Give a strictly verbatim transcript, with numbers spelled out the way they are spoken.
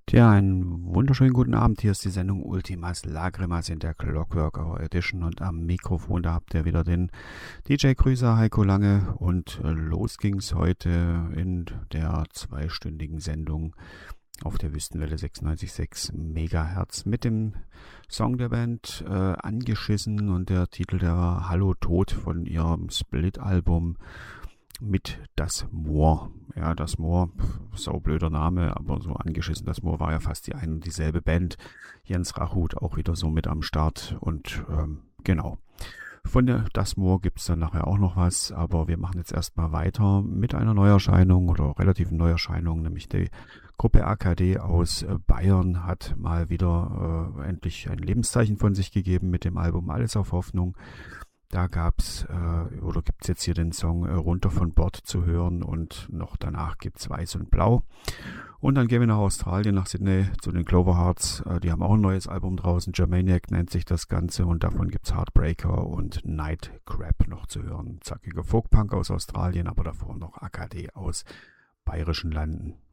Tja, einen wunderschönen guten Abend. Hier ist die Sendung Ultimas Lagrimas in der Clockwork Hour Edition und am Mikrofon, da habt ihr wieder den D J-Grüßer Heiko Lange und äh, los ging's heute in der zweistündigen Sendung auf der Wüstenwelle sechsundneunzig Komma sechs Megahertz mit dem Song der Band äh, Angeschissen und der Titel der war Hallo Tod von ihrem Split-Album mit Das Moor. Ja, Das Moor, saublöder Name, aber so angeschissen. Das Moor war ja fast die eine und dieselbe Band. Jens Rachut auch wieder so mit am Start und ähm, genau. Von der Das Moor gibt es dann nachher auch noch was, aber wir machen jetzt erstmal weiter mit einer Neuerscheinung oder relativen Neuerscheinung, nämlich die Gruppe A K D aus Bayern hat mal wieder äh, endlich ein Lebenszeichen von sich gegeben mit dem Album Alles auf Hoffnung. Da gab's äh, oder gibt's jetzt hier den Song äh, Runter von Bord zu hören und noch danach gibt's Weiß und Blau. Und dann gehen wir nach Australien, nach Sydney zu den Cloverhearts. Äh, die haben auch ein neues Album draußen, Germaniac nennt sich das Ganze und davon gibt's Heartbreaker und Night Crab noch zu hören. Zackiger Folkpunk aus Australien, aber davor noch A K D aus bayerischen Landen.